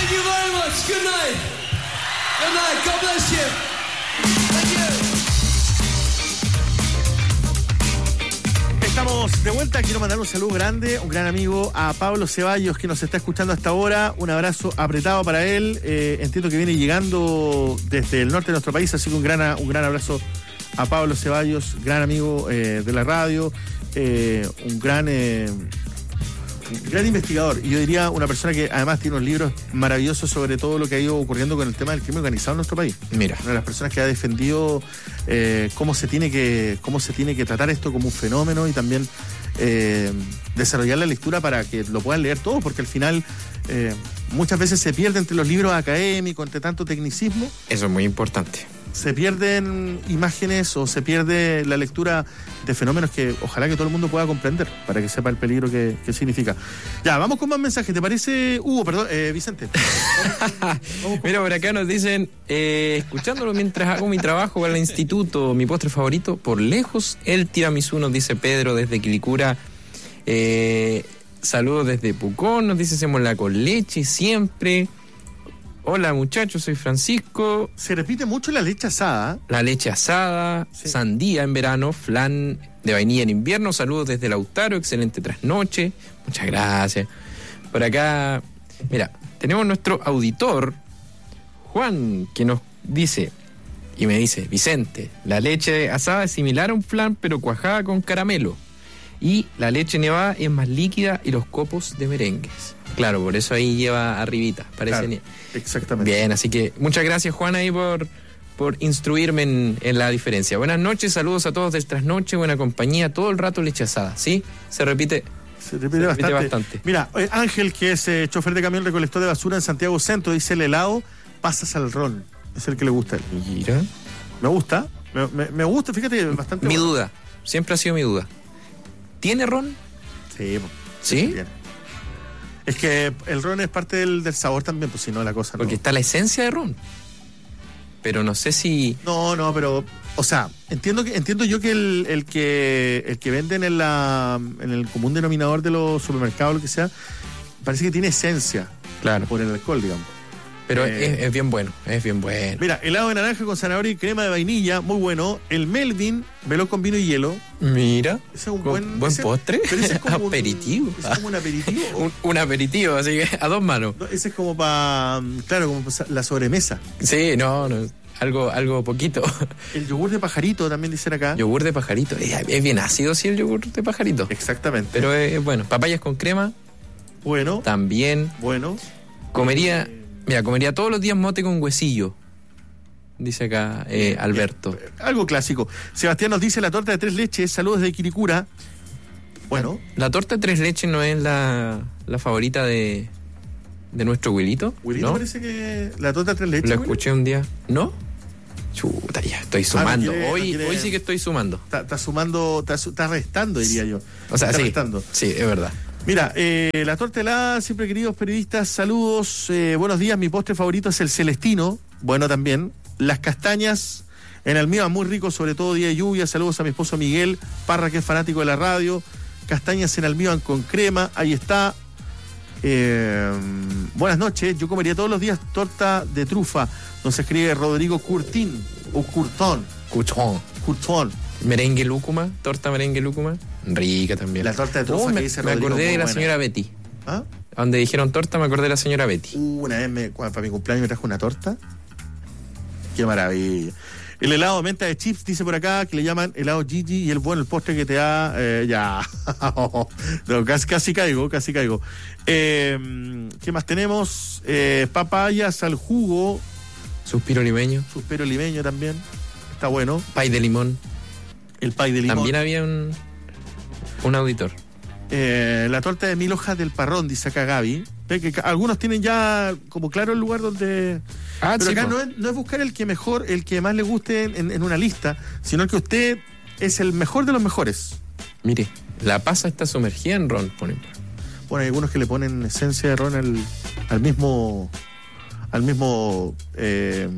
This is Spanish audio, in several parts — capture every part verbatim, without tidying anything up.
Thank you very much. Good night. Good night. God bless you. Thank you. Estamos de vuelta. Quiero mandar un saludo grande, un gran amigo, a Pablo Ceballos, que nos está escuchando hasta ahora. Un abrazo apretado para él. Eh, entiendo que viene llegando desde el norte de nuestro país, así que un gran, un gran abrazo a Pablo Ceballos, gran amigo eh, de la radio, eh, un gran... Eh, Un gran investigador, y yo diría una persona que además tiene unos libros maravillosos sobre todo lo que ha ido ocurriendo con el tema del crimen organizado en nuestro país. Mira. Una de las personas que ha defendido eh, cómo se tiene que cómo se tiene que tratar esto como un fenómeno y también eh, desarrollar la lectura para que lo puedan leer todos, porque al final eh, muchas veces se pierde entre los libros académicos, entre tanto tecnicismo. Eso es muy importante. Se pierden imágenes o se pierde la lectura de fenómenos que ojalá que todo el mundo pueda comprender para que sepa el peligro que, que significa. Ya, vamos con más mensajes. ¿Te parece, Hugo? Perdón, eh, Vicente. Vamos, vamos Mira, por acá nos dicen, eh, escuchándolo mientras hago mi trabajo para el instituto, mi postre favorito, por lejos, el tiramisú, nos dice Pedro desde Quilicura. Eh, saludos desde Pucón, nos dice sémola con leche siempre. Hola muchachos, soy Francisco. Se repite mucho la leche asada. La leche asada, sí. Sandía en verano, flan de vainilla en invierno. Saludos desde Lautaro, excelente trasnoche. Muchas gracias. Por acá, mira, tenemos nuestro auditor, Juan, que nos dice, y me dice, Vicente, la leche asada es similar a un flan, pero cuajada con caramelo. Y la leche nevada es más líquida y los copos de merengues. Claro, por eso ahí lleva arribita, parece. Claro, exactamente. Bien, así que muchas gracias, Juan, ahí por, por instruirme en, en la diferencia. Buenas noches, saludos a todos del trasnoche, buena compañía, todo el rato leche asada, ¿sí? Se repite. Se repite, se bastante. repite bastante. Mira, eh, Ángel, que es eh, chofer de camión recolector de basura en Santiago Centro, dice el helado, pasas al ron. Es el que le gusta a él. Mira. Me gusta, me, me, me gusta, fíjate, bastante. Mi bueno. duda, siempre ha sido mi duda. ¿Tiene ron? Sí, po, ¿Sí? sí tiene. Es que el ron es parte del, del sabor también, pues si no la cosa no. Porque está la esencia de ron. Pero no sé si... No, no, pero, o sea, entiendo que entiendo yo que el, el que el que venden en la en el común denominador de los supermercados, lo que sea, parece que tiene esencia. Claro. Por el alcohol, digamos. Pero Eh, es, es bien bueno, es bien bueno. Mira, helado de naranja con zanahoria y crema de vainilla, muy bueno. El Melvin, veló con vino y hielo. Mira, Ese es un con- buen, buen ese- postre. pero ese es como un- Aperitivo. ese es como un aperitivo. un, un aperitivo, así que a dos manos. No, ese es como para, claro, como pa- la sobremesa. Sí, no, no, algo, algo poquito. El yogur de pajarito también dicen acá. Yogur de pajarito. Es, es bien ácido, sí, el yogur de pajarito. Exactamente. Pero es, es bueno. Papayas con crema, bueno, también. bueno. Comería, mira, comería todos los días mote con huesillo. Dice acá eh, Bien, Alberto. bien. Algo clásico. Sebastián nos dice la torta de tres leches. Saludos de Quiricura. Bueno, La torta de tres leches no es la, la favorita de, de nuestro Wilito. Wilito ¿no? parece que la torta de tres leches. Lo Willy, escuché un día. ¿No? Chuta, ya estoy sumando. no quiere- hoy, no quiere- hoy sí que estoy sumando. Está, está sumando, está, su- está restando, diría yo. O sea, está sí. restando. Sí, es verdad. Mira, eh, la torta helada, siempre queridos periodistas, saludos, eh, buenos días, mi postre favorito es el celestino, bueno también, las castañas en almíbar muy rico, sobre todo día de lluvia, saludos a mi esposo Miguel Parra, que es fanático de la radio, castañas en almíbar con crema, ahí está. Eh, buenas noches, yo comería todos los días torta de trufa, nos escribe Rodrigo Curtín, o Curtón, Cuchón. Curtón. Merengue lúcuma, torta merengue lúcuma. Rica también. La torta de trufa Oh, que me, dice me Rodrigo, acordé muy de la buena. señora Betty. ¿Ah? Donde dijeron torta, me acordé de la señora Betty. Uh, una vez me, cuando, para mi cumpleaños me trajo una torta. Qué maravilla. El helado de menta de chips, dice por acá, que le llaman helado Gigi, y el bueno, el postre que te da, eh, ya. No, casi, casi caigo, casi caigo. Eh, ¿Qué más tenemos? Eh, papayas al jugo, Suspiro limeño. suspiro limeño también. Está bueno. Pay de limón. El pay de limón. También había un, un auditor. Eh, la torta de mil hojas del parrón, dice acá Gaby. Ve que ca- algunos tienen ya como claro el lugar donde... Ah, Pero sí, acá po. no es, no es buscar el que mejor, el que más le guste en, en una lista, sino el que usted es el mejor de los mejores. Mire, la pasa está sumergida en ron, ponen. Bueno, hay algunos que le ponen esencia de ron al, al mismo... Al mismo... eh,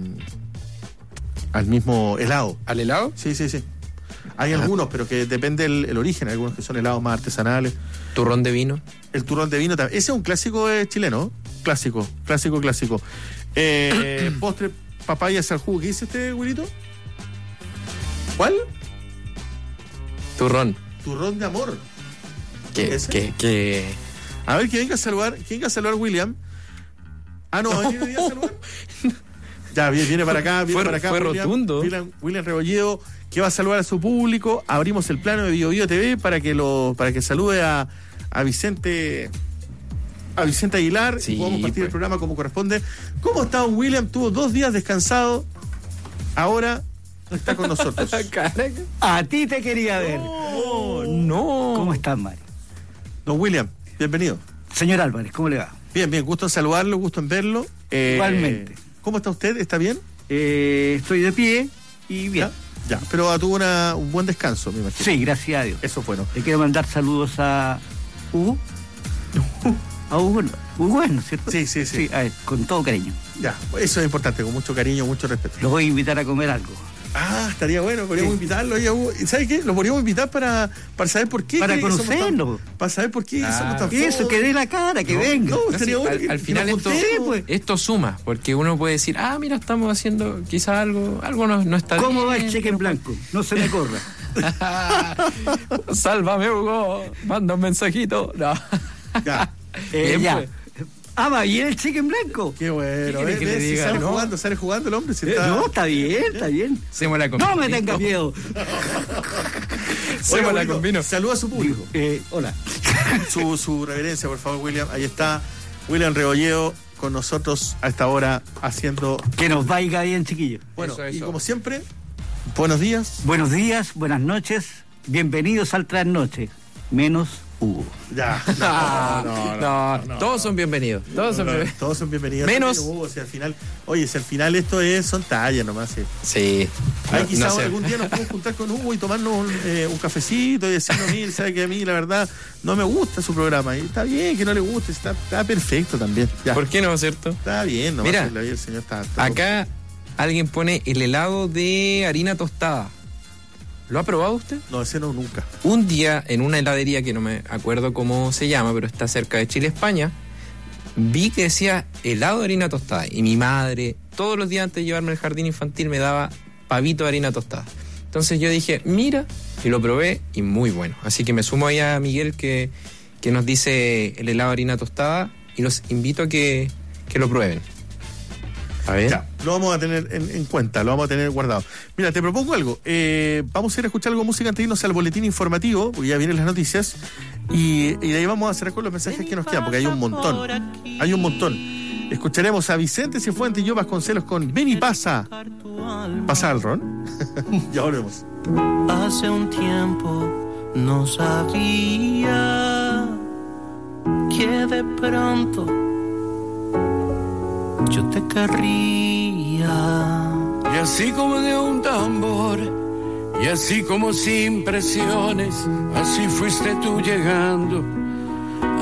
al mismo helado. ¿Al helado? Sí, sí, sí. Hay algunos, pero que depende el, el origen. Hay algunos que son helados más artesanales. ¿Turrón de vino? El turrón de vino también. Ese es un clásico eh, chileno. Clásico, clásico, clásico. Eh, postre, papayas al jugo. ¿Qué dice este, Wilito? ¿Cuál? Turrón. Turrón de amor. Que, ¿Ese? que, que... A ver, que venga a saludar, que venga a saludar William. Ah, no, ¿viene hoy día a saludar? Ya, viene, viene para acá, viene Fue- para acá. fue William, rotundo. William, William Rebolledo, que va a saludar a su público. Abrimos el plano de Bio Bio T V para que lo, para que salude a, a Vicente, a Vicente Aguilar, Sí, y podamos partir pues. el programa como corresponde. ¿Cómo está don William? Tuvo dos días descansado. Ahora está con nosotros. A ti te quería ver. Oh, No. ¿Cómo estás, Mari? Don William, bienvenido. Señor Álvarez, ¿cómo le va? Bien, bien, gusto en saludarlo, gusto en verlo. Eh, Igualmente. ¿Cómo está usted? ¿Está bien? Eh, estoy de pie y bien. Ya, ya. Pero tuvo una, un buen descanso, me imagino. Sí, gracias a Dios. Eso fue, ¿no? Le quiero mandar saludos a Hugo. A Hugo, no. Hugo es, ¿no es cierto? Sí, sí, sí. Sí, a él, con todo cariño. Ya, eso es importante, con mucho cariño, mucho respeto. Los voy a invitar a comer algo. Ah, estaría bueno, podríamos Sí. invitarlo ahí a Hugo. ¿Y ¿sabe qué? Lo podríamos invitar para, para saber por qué. Para cree que somos tan- conocerlo. para saber por qué Ah, somos tan Eso, fome. que dé la cara, que No, venga. no, No, estaría sí, bueno al, que- al que final nos esto, juntemos. Sí, pues. esto suma, porque uno puede decir, ah, mira, estamos haciendo quizás algo, algo no, no está ¿Cómo bien. va el cheque en blanco? No se me corra. Sálvame, Hugo, manda un mensajito. No. Ya, Eh, Bien, ya. pues. Ah, va bien el cheque en blanco. qué bueno. ¿Qué quiere ¿ves? que le ¿ves? Si diga? sale ¿No? jugando, sale jugando el hombre. Si Eh, está... No, está bien, está bien. Hacemos la No combino. me tenga miedo. Hacemos Oiga, la Wilito, combino. saluda a su público. Eh, hola. su, su reverencia, por favor, William. Ahí está William Rebolledo con nosotros a esta hora haciendo... Que nos vaya bien, chiquillos. Bueno, Eso, y eso. como siempre, buenos días. Buenos días, buenas noches, bienvenidos al Trasnoche, menos Hugo. Ya. Ah, No, no, no, no, todos no. son bienvenidos. Todos son No, bienvenidos. todos son bienvenidos. Menos- También hubo, si al final, oye, si al final esto es, son tallas nomás. Sí. Sí. Ahí No- quizás no sé. algún día nos podemos juntar con Hugo y tomarnos un, eh, un cafecito y decirnos, mire, sabe que a mí la verdad no me gusta su programa. Y está bien que no le guste, está, está perfecto también. Ya, ¿Por qué no, cierto? está bien, nomás, Mira, si la vida del señor está, está- Acá alguien pone el helado de harina tostada. ¿Lo ha probado usted? No, ese no nunca. Un día en una heladería que no me acuerdo cómo se llama, pero está cerca de Chile, España, vi que decía helado de harina tostada. Y mi madre, todos los días antes de llevarme al jardín infantil, me daba pavito de harina tostada. Entonces yo dije, mira, y lo probé y muy bueno. Así que me sumo ahí a Miguel que, que nos dice el helado de harina tostada y los invito a que, que lo prueben. A ver. Ya, lo vamos a tener en, en cuenta, lo vamos a tener guardado. Mira, te propongo algo. Eh, vamos a ir a escuchar algo de música antes de irnos al boletín informativo, porque ya vienen las noticias. Y, y de ahí vamos a cerrar con los mensajes que nos quedan, porque hay un montón. Hay un montón. Escucharemos a Vicente Cifuentes y yo Vasconcelos con Ven y pasa. ¿Pasa al ron? Ya volvemos. Hace un tiempo no sabía que de pronto yo te querría. Y así como de un tambor, y así como sin presiones, así fuiste tú llegando